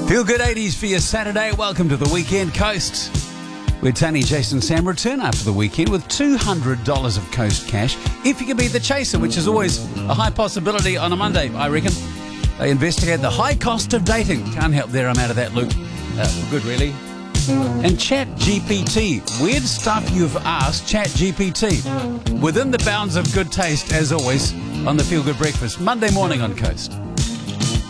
Feel good 80s for your Saturday. Welcome to the Weekend Coast. We're Tony, Jason, Sam return after the weekend with $200 of Coast cash. If you can be the chaser, which is always a high possibility on a Monday, I reckon. They investigate the high cost of dating. Can't help there, I'm out of that loop. For good, really. And ChatGPT. Weird stuff you've asked ChatGPT. Within the bounds of good taste, as always, on the Feel Good Breakfast. Monday morning on Coast.